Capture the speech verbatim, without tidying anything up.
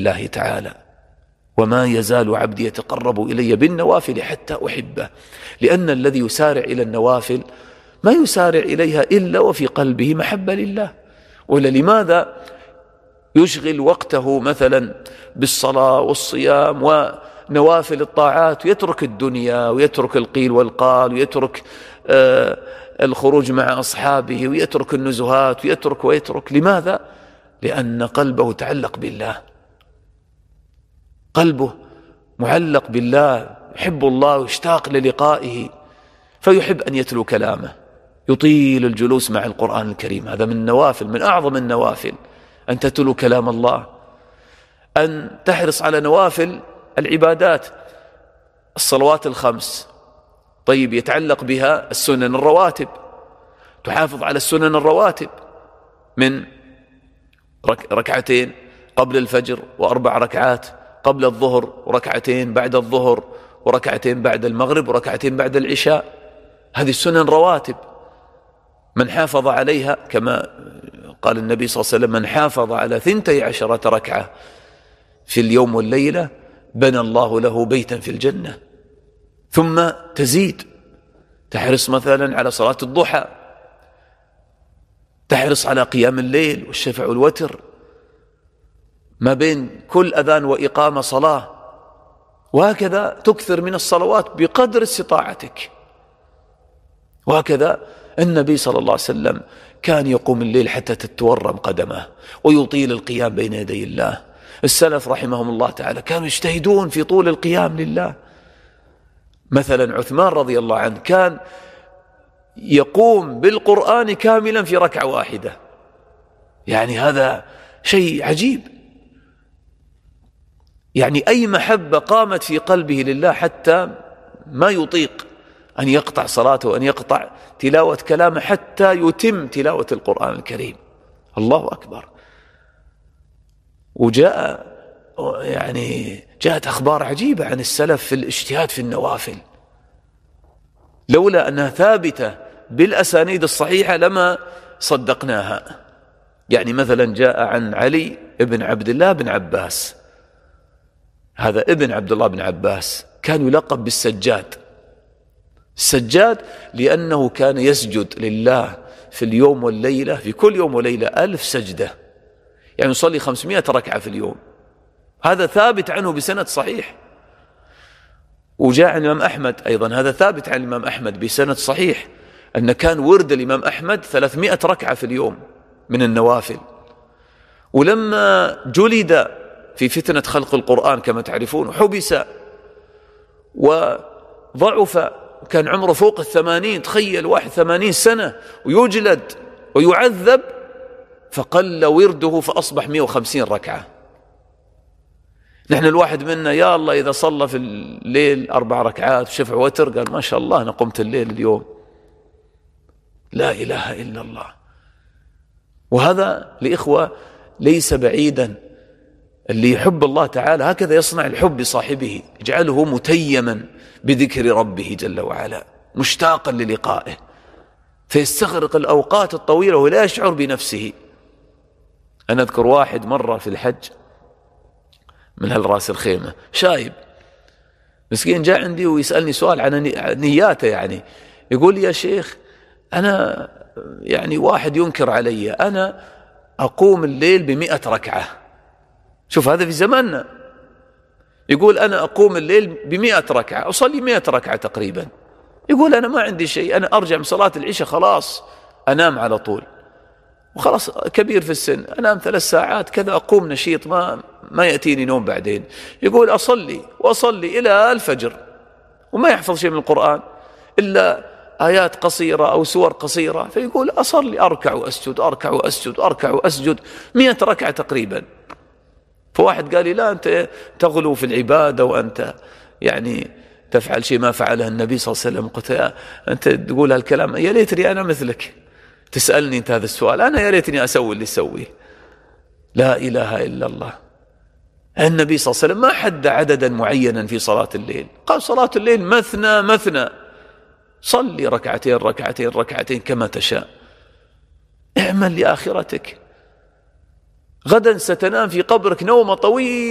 الله تعالى: وما يزال عبدي يتقرب إلي بالنوافل حتى أحبه. لأن الذي يسارع إلى النوافل ما يسارع إليها إلا وفي قلبه محبة لله. ولا لماذا يشغل وقته مثلا بالصلاة والصيام ونوافل الطاعات ويترك الدنيا ويترك القيل والقال ويترك آه الخروج مع أصحابه ويترك النزهات ويترك ويترك؟ لماذا؟ لأن قلبه تعلق بالله، قلبه معلق بالله، يحب الله ويشتاق للقائه، فيحب أن يتلو كلامه، يطيل الجلوس مع القرآن الكريم. هذا من النوافل، من أعظم النوافل أن تتلو كلام الله. أن تحرص على نوافل العبادات، الصلوات الخمس، طيب يتعلق بها السنن الرواتب، تحافظ على السنن الرواتب من ركعتين قبل الفجر، وأربع ركعات قبل الظهر، وركعتين بعد الظهر، وركعتين بعد المغرب، وركعتين بعد العشاء. هذه السنن رواتب من حافظ عليها، كما قال النبي صلى الله عليه وسلم: من حافظ على ثنتي عشرة ركعة في اليوم والليلة بنى الله له بيتا في الجنة. ثم تزيد، تحرص مثلا على صلاة الضحى، تحرص على قيام الليل والشفع والوتر، ما بين كل أذان وإقامة صلاة، وهكذا تكثر من الصلوات بقدر استطاعتك. وهكذا النبي صلى الله عليه وسلم كان يقوم الليل حتى تتورم قدمه ويطيل القيام بين يدي الله. السلف رحمهم الله تعالى كانوا يجتهدون في طول القيام لله. مثلا عثمان رضي الله عنه كان يقوم بالقرآن كاملا في ركعة واحدة، يعني هذا شيء عجيب. يعني أي محبة قامت في قلبه لله حتى ما يطيق أن يقطع صلاته وأن يقطع تلاوة كلامه حتى يتم تلاوة القرآن الكريم. الله أكبر. وجاء يعني جاءت أخبار عجيبة عن السلف في الاجتهاد في النوافل، لولا أنها ثابتة بالأسانيد الصحيحة لما صدقناها. يعني مثلا جاء عن علي ابن عبد الله بن عباس، هذا ابن عبد الله بن عباس كان يلقب بالسجاد. السجاد لأنه كان يسجد لله في اليوم والليلة، في كل يوم وليلة ألف سجدة، يعني يصلي خمسمائة ركعة في اليوم. هذا ثابت عنه بسند صحيح. وجاء عن الإمام أحمد أيضا، هذا ثابت عن الإمام أحمد بسند صحيح، أن كان ورد الإمام أحمد ثلاثمائة ركعة في اليوم من النوافل. ولما جلد في فتنة خلق القرآن كما تعرفون، حبس وضعف، كان عمره فوق الثمانين، تخيل واحد ثمانين سنة ويجلد ويعذب، فقل ورده فأصبح مئة وخمسين ركعة. نحن الواحد منا يا الله إذا صلى في الليل أربع ركعات وشفع وتر قال ما شاء الله أنا قمت الليل اليوم. لا إله إلا الله. وهذا لإخوة ليس بعيدا، اللي يحب الله تعالى هكذا يصنع الحب بصاحبه، يجعله متيما بذكر ربه جل وعلا، مشتاقا للقائه، فيستغرق الأوقات الطويلة ولا يشعر بنفسه. أنا أذكر واحد مرة في الحج من هالراس الخيمة، شايب مسكين، جاء عندي ويسألني سؤال عن نياته، يعني يقول يا شيخ أنا يعني واحد ينكر علي، أنا أقوم الليل بمئة ركعة. شوف هذا في زماننا، يقول أنا أقوم الليل بمئة ركعة، أصلي مئة ركعة تقريبا. يقول أنا ما عندي شيء، أنا أرجع من صلاة العشاء خلاص أنام على طول، وخلاص كبير في السن، أنام ثلاث ساعات كذا أقوم نشيط، ما ما يأتيني نوم بعدين. يقول أصلي وأصلي إلى الفجر وما يحفظ شيء من القرآن إلا آيات قصيرة أو سور قصيرة، فيقول أصلي أركع وأسجد أركع وأسجد أركع وأسجد مئة ركعة تقريبا. فواحد قال لي لا أنت تغلو في العبادة وأنت يعني تفعل شيء ما فعله النبي صلى الله عليه وسلم. قلت يا أنت تقول هالكلام، يا ليتني أنا مثلك تسألني أنت هذا السؤال، أنا يا ليتني أسوي اللي أسويه. لا إله إلا الله. النبي صلى الله عليه وسلم ما حد عددا معينا في صلاة الليل، قال صلاة الليل مثنى مثنى، صلي ركعتين ركعتين ركعتين كما تشاء، اعمل لآخرتك، غدا ستنام في قبرك نوم طويل.